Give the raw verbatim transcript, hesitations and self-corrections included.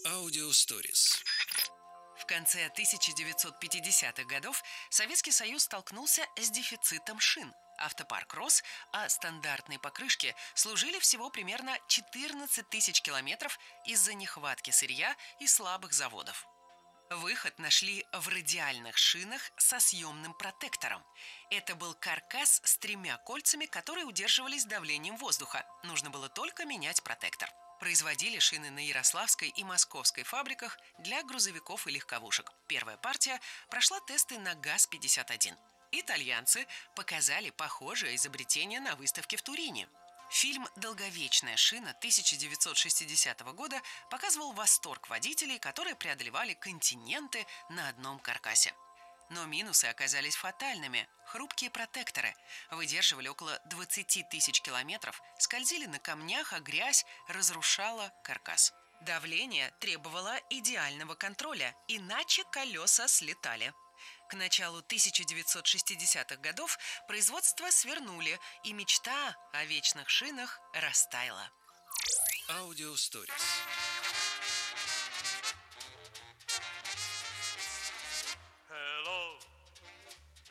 Аудиосторис. В конце тысяча девятьсот пятидесятых годов Советский Союз столкнулся с дефицитом шин. Автопарк рос, а стандартные покрышки служили всего примерно четырнадцать тысяч километров из-за нехватки сырья и слабых заводов. Выход нашли в радиальных шинах со съемным протектором. Это был каркас с тремя кольцами, которые удерживались давлением воздуха. Нужно было только менять протектор. Производили шины на Ярославской и Московской фабриках для грузовиков и легковушек. Первая партия прошла тесты на ГАЗ пятьдесят один. Итальянцы показали похожее изобретение на выставке в Турине. Фильм «Долговечная шина» тысяча девятьсот шестидесятого года показывал восторг водителей, которые преодолевали континенты на одном каркасе. Но минусы оказались фатальными. Хрупкие протекторы выдерживали около двадцати тысяч километров, скользили на камнях, а грязь разрушала каркас. Давление требовало идеального контроля, иначе колеса слетали. К началу тысяча девятьсот шестидесятых годов производство свернули, и мечта о вечных шинах растаяла. Аудиосторис.